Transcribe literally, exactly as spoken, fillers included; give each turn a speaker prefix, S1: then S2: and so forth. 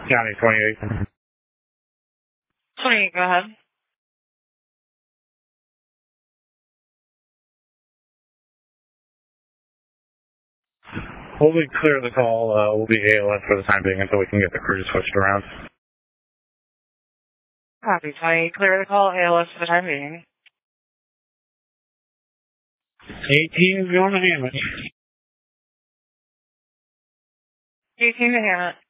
S1: County twenty-eight.
S2: twenty-eight, go ahead.
S1: We'll be clear of the call. Uh, we'll be A L S for the time being until we can get the crew switched around.
S2: Copy, twenty-eight, clear the call, A L S for the time being.
S1: eighteen is going to Hammett.
S2: eighteen to Hammett.